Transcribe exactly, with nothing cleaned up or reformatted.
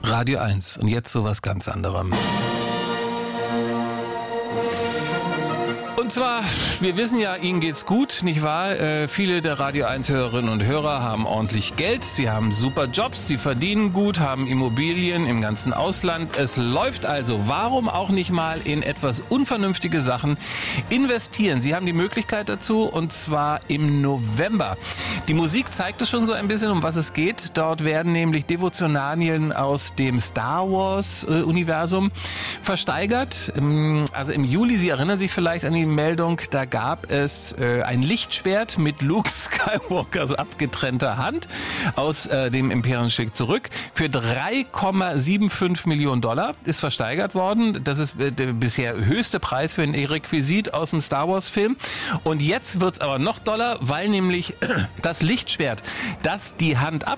Radio eins und jetzt so was ganz anderem. Und zwar, wir wissen ja, Ihnen geht's gut, nicht wahr? Äh, viele der Radio eins Hörerinnen und Hörer haben ordentlich Geld, sie haben super Jobs, sie verdienen gut, haben Immobilien im ganzen Ausland. Es läuft also. Warum auch nicht mal in etwas unvernünftige Sachen investieren? Sie haben die Möglichkeit dazu, und zwar im November. Die Musik zeigt es schon so ein bisschen, um was es geht. Dort werden nämlich Devotionalien aus dem Star Wars äh, Universum versteigert. Ähm, also im Juli, Sie erinnern sich vielleicht an die Meldung, da gab es äh, ein Lichtschwert mit Luke Skywalkers abgetrennter Hand aus äh, dem Imperium schlägt zurück für drei Komma fünfundsiebzig Millionen Dollar ist versteigert worden. Das ist äh, der bisher höchste Preis für ein Requisit aus dem Star Wars Film. Und jetzt wird's aber noch doller, weil nämlich das Lichtschwert, das die Hand ab